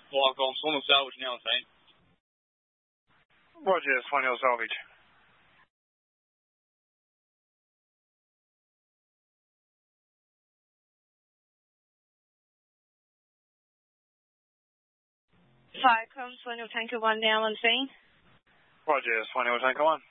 Lock on Swan Salvage now, Saint. Roger, Swan Hill Salvage. Viacom, Swan Hill Tanker 1 now on scene. Roger, Swan Hill Tanker 1.